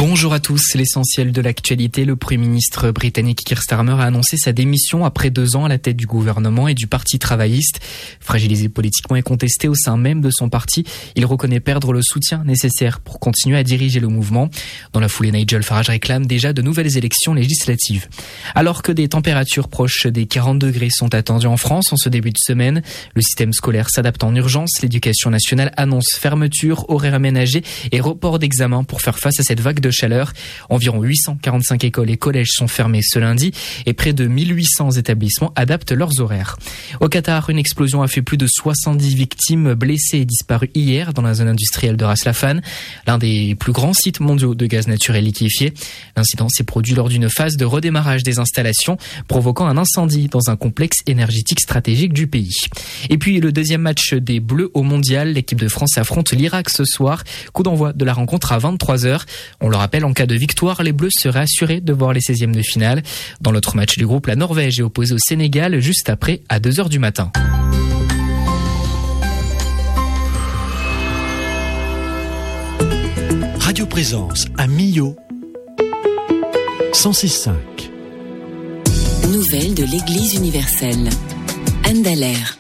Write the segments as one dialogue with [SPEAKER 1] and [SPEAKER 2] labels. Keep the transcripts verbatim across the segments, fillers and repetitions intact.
[SPEAKER 1] Bonjour à tous, l'essentiel de l'actualité. Le Premier ministre britannique Keir Starmer a annoncé sa démission après deux ans à la tête du gouvernement et du Parti travailliste. Fragilisé politiquement et contesté au sein même de son parti, il reconnaît perdre le soutien nécessaire pour continuer à diriger le mouvement. Dans la foulée, Nigel Farage réclame déjà de nouvelles élections législatives. Alors que des températures proches des quarante degrés sont attendues en France en ce début de semaine, le système scolaire s'adapte en urgence. L'éducation nationale annonce fermeture, horaires aménagés et report d'examen pour faire face à cette vague de chaleur. Environ huit cent quarante-cinq écoles et collèges sont fermés ce lundi et près de mille huit cents établissements adaptent leurs horaires. Au Qatar, une explosion a fait plus de soixante-dix victimes blessées et disparues hier dans la zone industrielle de Ras Laffan, l'un des plus grands sites mondiaux de gaz naturel liquéfié. L'incident s'est produit lors d'une phase de redémarrage des installations, provoquant un incendie dans un complexe énergétique stratégique du pays. Et puis le deuxième match des Bleus au Mondial, l'équipe de France affronte l'Irak ce soir. Coup d'envoi de la rencontre à vingt-trois heures. On le rappelle, en cas de victoire, les Bleus seraient assurés de voir les seizièmes de finale. Dans l'autre match du groupe, la Norvège est opposée au Sénégal juste après à deux heures du matin.
[SPEAKER 2] Radio Présence à Millau, cent six virgule cinq.
[SPEAKER 3] Nouvelles de l'Église universelle. Anne Dallaire.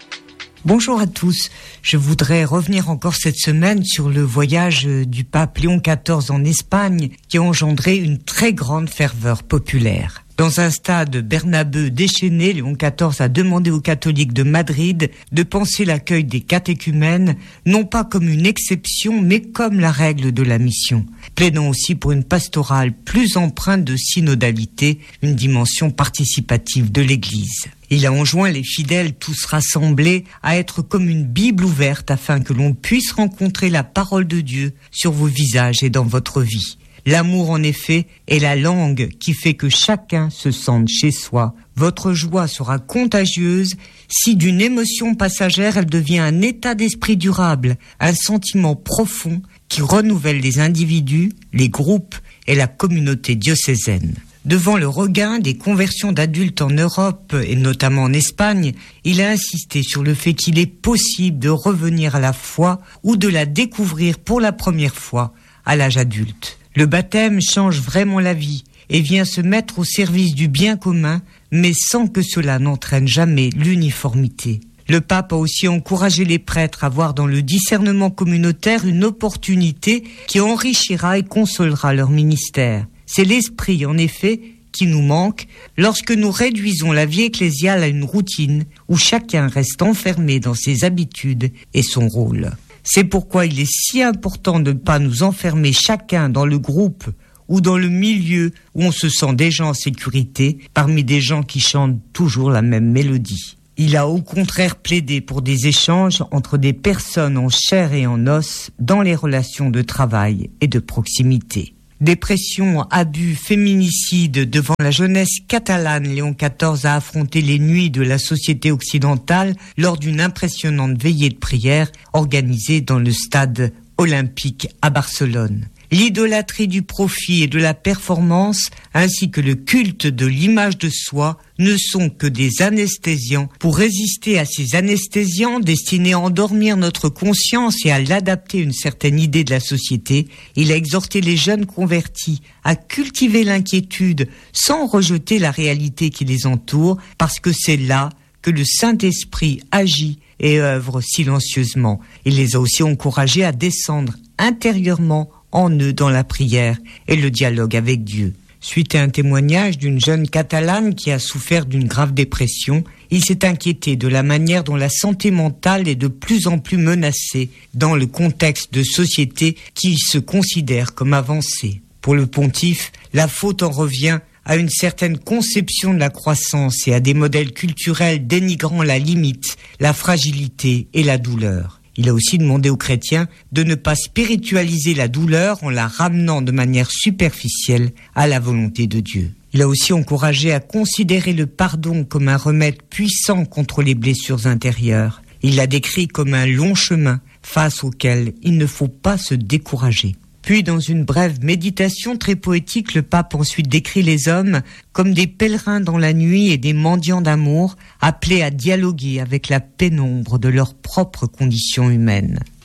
[SPEAKER 4] Bonjour à tous. Je voudrais revenir encore cette semaine sur le voyage du pape Léon quatorze en Espagne qui a engendré une très grande ferveur populaire. Dans un stade Bernabeu déchaîné, Léon quatorze a demandé aux catholiques de Madrid de penser l'accueil des catéchumènes non pas comme une exception mais comme la règle de la mission, plaidant aussi pour une pastorale plus empreinte de synodalité, une dimension participative de l'Église. Il a enjoint les fidèles tous rassemblés à être comme une Bible ouverte afin que l'on puisse rencontrer la parole de Dieu sur vos visages et dans votre vie. L'amour, en effet, est la langue qui fait que chacun se sente chez soi. Votre joie sera contagieuse si d'une émotion passagère, elle devient un état d'esprit durable, un sentiment profond qui renouvelle les individus, les groupes et la communauté diocésaine. Devant le regain des conversions d'adultes en Europe et notamment en Espagne, il a insisté sur le fait qu'il est possible de revenir à la foi ou de la découvrir pour la première fois à l'âge adulte. Le baptême change vraiment la vie et vient se mettre au service du bien commun, mais sans que cela n'entraîne jamais l'uniformité. Le pape a aussi encouragé les prêtres à voir dans le discernement communautaire une opportunité qui enrichira et consolera leur ministère. C'est l'esprit, en effet, qui nous manque lorsque nous réduisons la vie ecclésiale à une routine où chacun reste enfermé dans ses habitudes et son rôle. C'est pourquoi il est si important de ne pas nous enfermer chacun dans le groupe ou dans le milieu où on se sent déjà en sécurité parmi des gens qui chantent toujours la même mélodie. Il a au contraire plaidé pour des échanges entre des personnes en chair et en os dans les relations de travail et de proximité. Dépression, abus, féminicide, devant la jeunesse catalane, Léon quatorze a affronté les nuits de la société occidentale lors d'une impressionnante veillée de prière organisée dans le stade olympique à Barcelone. L'idolâtrie du profit et de la performance, ainsi que le culte de l'image de soi, ne sont que des anesthésiants. Pour résister à ces anesthésiants destinés à endormir notre conscience et à l'adapter à une certaine idée de la société, il a exhorté les jeunes convertis à cultiver l'inquiétude sans rejeter la réalité qui les entoure, parce que c'est là que le Saint-Esprit agit et œuvre silencieusement. Il les a aussi encouragés à descendre intérieurement en eux dans la prière et le dialogue avec Dieu. Suite à un témoignage d'une jeune Catalane qui a souffert d'une grave dépression, il s'est inquiété de la manière dont la santé mentale est de plus en plus menacée dans le contexte de société qui se considère comme avancée. Pour le pontife, la faute en revient à une certaine conception de la croissance et à des modèles culturels dénigrant la limite, la fragilité et la douleur. Il a aussi demandé aux chrétiens de ne pas spiritualiser la douleur en la ramenant de manière superficielle à la volonté de Dieu. Il a aussi encouragé à considérer le pardon comme un remède puissant contre les blessures intérieures. Il l'a décrit comme un long chemin face auquel il ne faut pas se décourager. Puis, dans une brève méditation très poétique, le pape ensuite décrit les hommes comme des pèlerins dans la nuit et des mendiants d'amour, appelés à dialoguer avec la pénombre de leurs propres conditions humaines.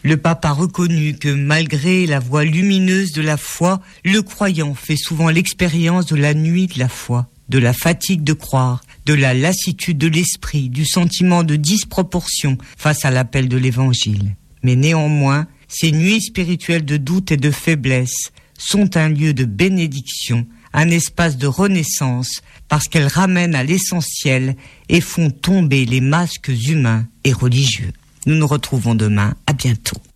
[SPEAKER 4] Le pape a reconnu que malgré la voie lumineuse de la foi, le croyant fait souvent l'expérience de la nuit de la foi, de la fatigue de croire, de la lassitude de l'esprit, du sentiment de disproportion face à l'appel de l'Évangile. Mais néanmoins, ces nuits spirituelles de doute et de faiblesse sont un lieu de bénédiction, un espace de renaissance, parce qu'elles ramènent à l'essentiel et font tomber les masques humains et religieux. Nous nous retrouvons demain. À bientôt.